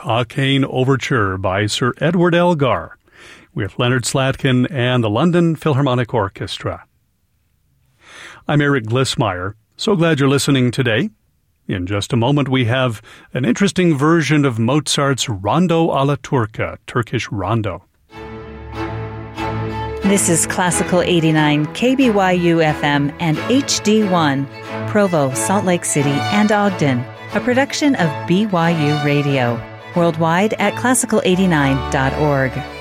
Hackane Overture by Sir Edward Elgar, with Leonard Slatkin and the London Philharmonic Orchestra. I'm Eric Glissmeyer. So glad you're listening today. In just a moment, we have an interesting version of Mozart's Rondo alla Turca, Turkish Rondo. This is Classical 89, KBYU FM and HD1, Provo, Salt Lake City, and Ogden, a production of BYU Radio. Worldwide at classical89.org.